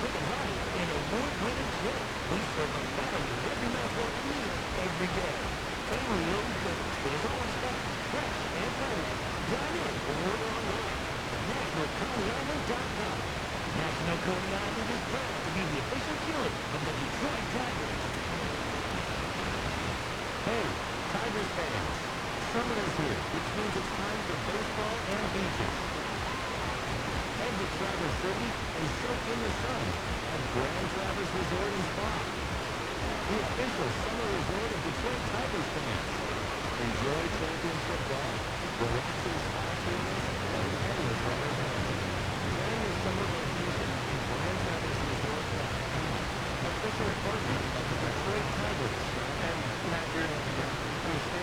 looking hot in a award-winning trip. We serve a variety of every mouthful meal every day. Family-owned business that is always fresh, and friendly. Dine in or order online. NationalConeyIsland.com. National Coney Island is proud to be the official chili of the Detroit Tigers. Hey, Tigers fans. Summer is here, which means it's time for baseball and beaches. Head to Traverse City and soak in the sun at Grand Traverse Resort and Spa, the official summer resort of Detroit Tigers fans. Enjoy championship